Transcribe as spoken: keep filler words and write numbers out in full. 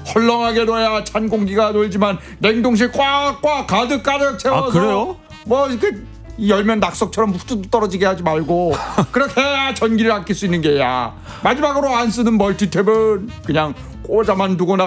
헐렁하게 둬야 찬 공기가 돌지만 냉동실 꽉꽉 가득 가득 채워서. 아, 그래요? 뭐 이렇게 열면 낙석처럼 후두둑 떨어지게 하지 말고 그렇게 해야 전기를 아낄 수 있는 게야. 마지막으로 안 쓰는 멀티탭은 그냥 꽂아만 두고 나가.